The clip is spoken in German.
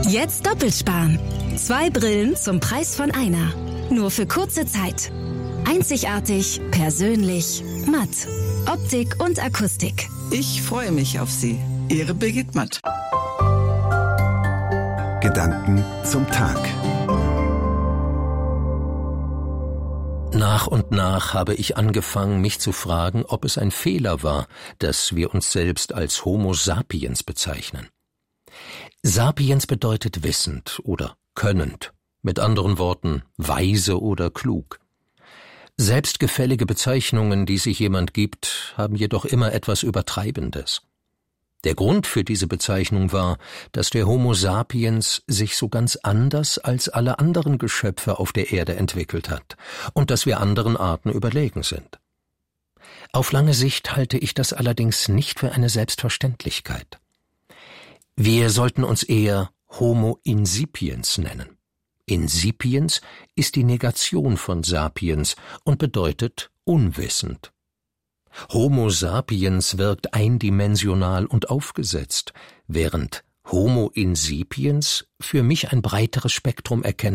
Jetzt doppelt sparen. 2 Brillen zum Preis von einer. Nur für kurze Zeit. Einzigartig, persönlich, matt. Optik und Akustik. Ich freue mich auf Sie. Ihre Birgit Matt. Gedanken zum Tag. Nach und nach habe ich angefangen, mich zu fragen, ob es ein Fehler war, dass wir uns selbst als Homo sapiens bezeichnen. Sapiens bedeutet wissend oder könnend, mit anderen Worten weise oder klug. Selbstgefällige Bezeichnungen, die sich jemand gibt, haben jedoch immer etwas Übertreibendes. Der Grund für diese Bezeichnung war, dass der Homo sapiens sich so ganz anders als alle anderen Geschöpfe auf der Erde entwickelt hat und dass wir anderen Arten überlegen sind. Auf lange Sicht halte ich das allerdings nicht für eine Selbstverständlichkeit. Wir sollten uns eher Homo insipiens nennen. Insipiens ist die Negation von sapiens und bedeutet unwissend. Homo sapiens wirkt eindimensional und aufgesetzt, während Homo insipiens für mich ein breiteres Spektrum erkennt